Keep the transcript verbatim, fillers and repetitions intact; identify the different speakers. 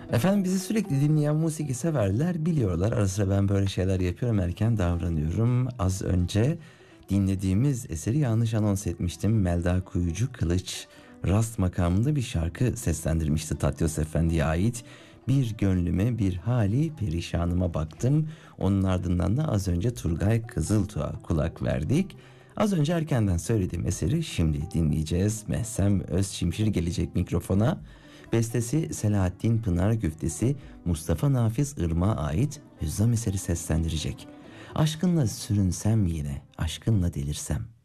Speaker 1: Efendim bizi sürekli dinleyen musiki severler biliyorlar. Ara sıra ben böyle şeyler yapıyorum, erken davranıyorum. Az önce dinlediğimiz eseri yanlış anons etmiştim. Melda Kuyucu Kılıç Rast makamında bir şarkı seslendirmişti Tatyos Efendi'ye ait. Bir gönlüme bir hali perişanıma baktım. Onun ardından da az önce Turgay Kızıltuğ'a kulak verdik. Az önce erkenden söylediğim eseri şimdi dinleyeceğiz. Mehsem Özçimşir gelecek mikrofona. Bestesi Selahattin Pınar, güftesi Mustafa Nafiz Irmak'a ait Hüzzam eseri seslendirecek. Aşkınla sürünsem yine, aşkınla delirsem.